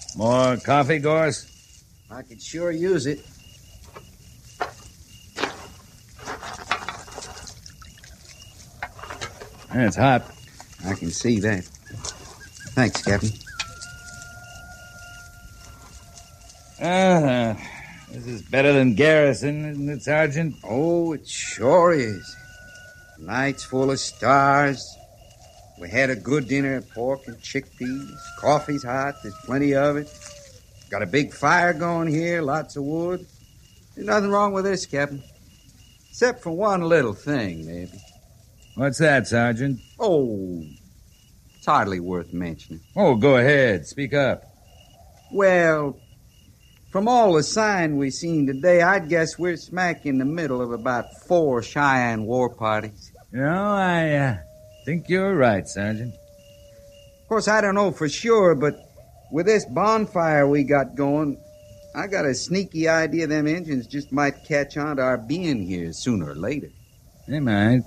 More coffee, Gorse? I could sure use it. It's hot. I can see that. Thanks, Captain. This is better than Garrison, isn't it, Sergeant? Oh, it sure is. Night's full of stars. We had a good dinner of pork and chickpeas. Coffee's hot. There's plenty of it. Got a big fire going here, lots of wood. There's nothing wrong with this, Captain. Except for one little thing, maybe. What's that, Sergeant? Oh, it's hardly worth mentioning. Oh, go ahead. Speak up. Well, from all the sign we seen today, I'd guess we're smack in the middle of about 4 Cheyenne war parties. I think you're right, Sergeant. Of course, I don't know for sure, but with this bonfire we got going, I got a sneaky idea them Injuns just might catch on to our being here sooner or later. They might.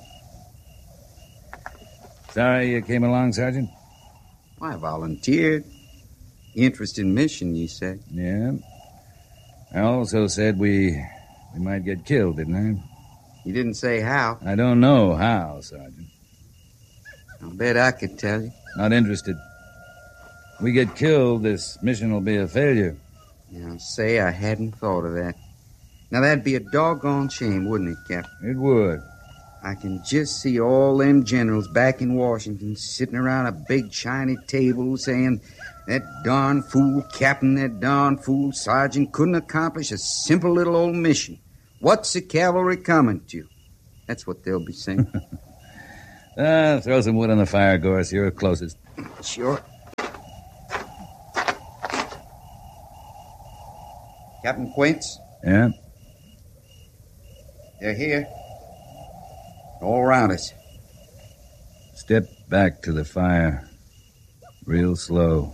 Sorry you came along, Sergeant? I volunteered. Interesting mission, you said. Yeah. I also said we might get killed, didn't I? You didn't say how. I don't know how, Sergeant. I'll bet I could tell you. Not interested. We get killed, this mission will be a failure. Now, say I hadn't thought of that. Now, that'd be a doggone shame, wouldn't it, Captain? It would. I can just see all them generals back in Washington sitting around a big shiny table saying, that darn fool captain, that darn fool sergeant couldn't accomplish a simple little old mission. What's the cavalry coming to? That's what they'll be saying. Throw some wood on the fire, Gorse. You're closest. Sure. Captain Quince? Yeah? They're here. All around us. Step back to the fire. Real slow.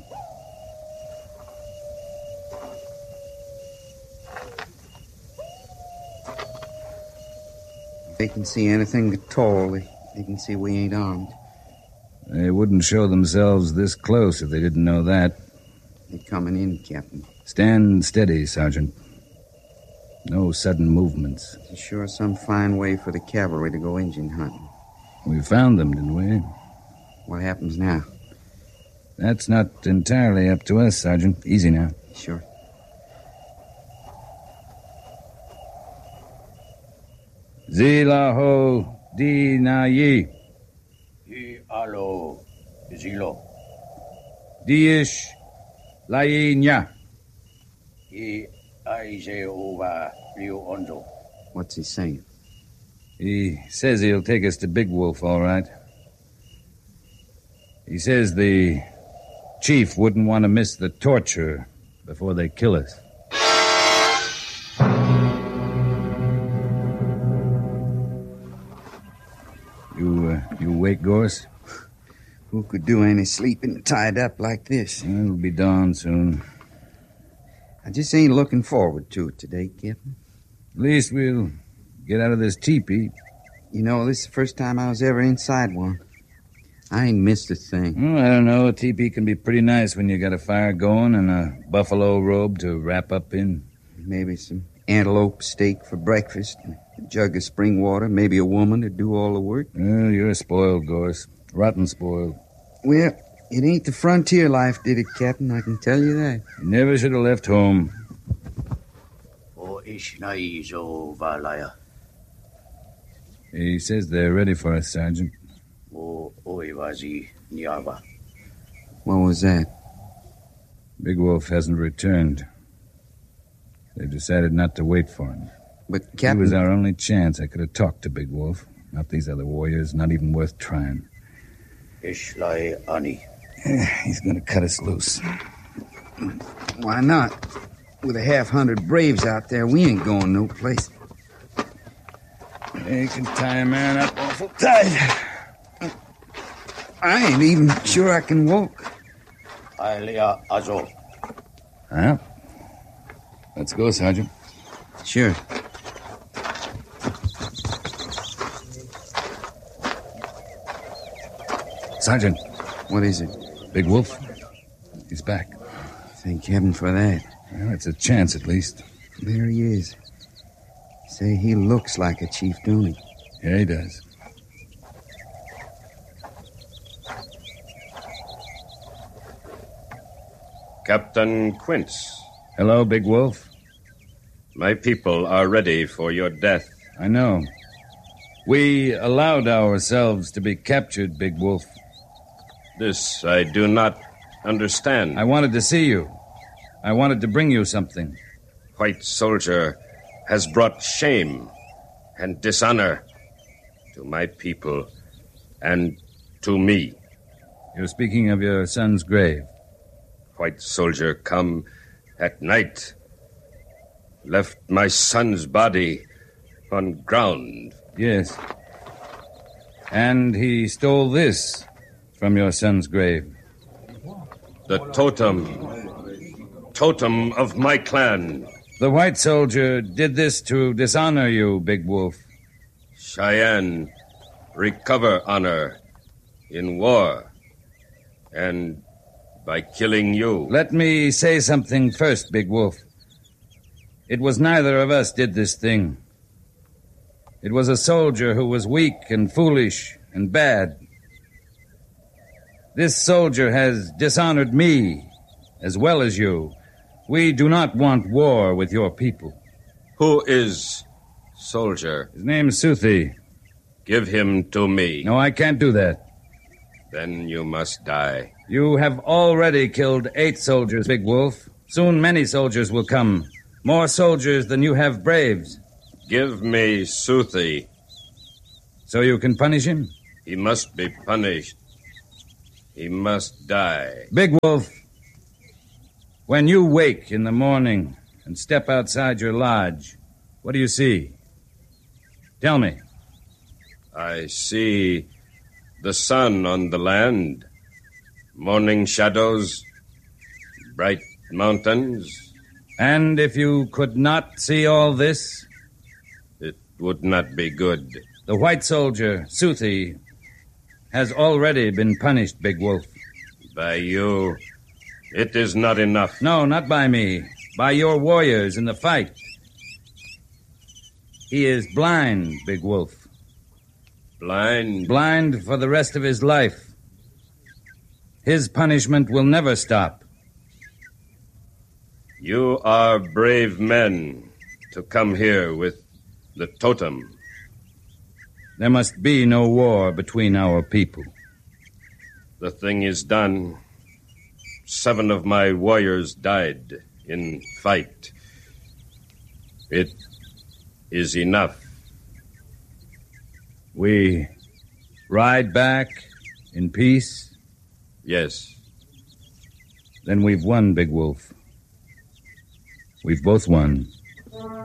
If they can see anything at all, they can see we ain't armed. They wouldn't show themselves this close if they didn't know that. They're coming in, Captain. Stand steady, Sergeant. No sudden movements. It's sure some fine way for the cavalry to go Indian hunting. We found them, didn't we? What happens now? That's not entirely up to us, Sergeant. Easy now. Sure. Zilaho di na yi. Yi alo zilo. Diish lai nya. Yi aize over liu ondo. What's he saying? He says he'll take us to Big Wolf, all right. He says the chief wouldn't want to miss the torture before they kill us. You awake, Gorse? Who could do any sleeping tied up like this? It'll be dawn soon. I just ain't looking forward to it today, Captain. At least we'll get out of this teepee. You know, this is the first time I was ever inside one. I ain't missed a thing. Oh, I don't know. A teepee can be pretty nice when you got a fire going and a buffalo robe to wrap up in. Maybe some antelope steak for breakfast, and a jug of spring water, maybe a woman to do all the work. Well, you're spoiled, Gorse. Rotten spoiled. Well, it ain't the frontier life did it, Captain, I can tell you that. You never should have left home. O ishnaizo valaya. He says they're ready for us, Sergeant. O oivazi nyava. What was that? Big Wolf hasn't returned. They've decided not to wait for him. But, Captain... He was our only chance. I could have talked to Big Wolf. Not these other warriors. Not even worth trying. Ishlai ani. He's going to cut us loose. Why not? With 100 braves out there, we ain't going no place. They can tie a man up awful tight. I ain't even sure I can walk. Ailea azo. Well, let's go, Sergeant. Sure. Sergeant. What is it? Big Wolf. He's back. Thank heaven for that. Well, it's a chance, at least. There he is. Say, he looks like a chief, don't he? Yeah, he does. Captain Quince, Hello, Big Wolf. my people are ready for your death. I know. We allowed ourselves to be captured, Big Wolf. This I do not understand. I wanted to see you. I wanted to bring you something. White soldier has brought shame and dishonor to my people and to me. You're speaking of your son's grave. White soldier come at night, left my son's body on ground. Yes. And he stole this from your son's grave. The totem of my clan. The white soldier did this to dishonor you, Big Wolf. Cheyenne recover honor in war and by killing you. Let me say something first, Big Wolf. It was neither of us did this thing. It was a soldier who was weak and foolish and bad. This soldier has dishonored me as well as you. We do not want war with your people. Who is soldier? His name's Suthi. Give him to me. No, I can't do that. Then you must die. You have already killed 8 soldiers, Big Wolf. Soon many soldiers will come. More soldiers than you have braves. Give me Suthi. So you can punish him? He must be punished. He must die. Big Wolf, when you wake in the morning and step outside your lodge, what do you see? Tell me. I see the sun on the land, morning shadows, bright mountains. And if you could not see all this? It would not be good. The white soldier, Suthi, has already been punished, Big Wolf. By you, it is not enough. No, not by me. By your warriors in the fight. He is blind, Big Wolf. Blind? Blind for the rest of his life. His punishment will never stop. You are brave men to come here with the totem. There must be no war between our people. The thing is done. 7 of my warriors died in fight. It is enough. We ride back in peace? Yes. Then we've won, Big Wolf. We've both won.